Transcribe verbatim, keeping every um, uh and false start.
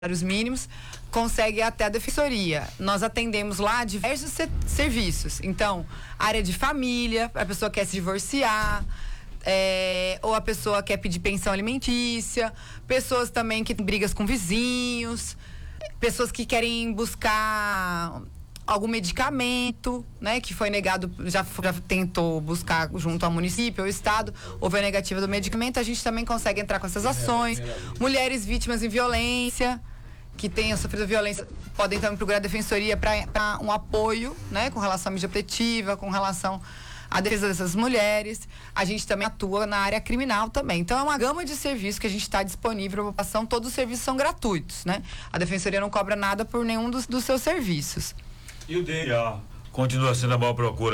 salários mínimos, consegue ir até a defensoria. Nós atendemos lá diversos se- serviços. Então, área de família, a pessoa quer se divorciar, é, ou a pessoa quer pedir pensão alimentícia, pessoas também que têm brigas com vizinhos, pessoas que querem buscar algum medicamento, né, que foi negado, já, já tentou buscar junto ao município, ao estado, houve a negativa do medicamento, a gente também consegue entrar com essas ações. Mulheres vítimas de violência, que tenham sofrido violência, podem também procurar a defensoria para um apoio, né, com relação à mídia afetiva, com relação à defesa dessas mulheres. A gente também atua na área criminal também. Então é uma gama de serviços que a gente está disponível para a população. Todos os serviços são gratuitos, né? A defensoria não cobra nada por nenhum dos, dos seus serviços. E o D N A continua sendo a maior procura?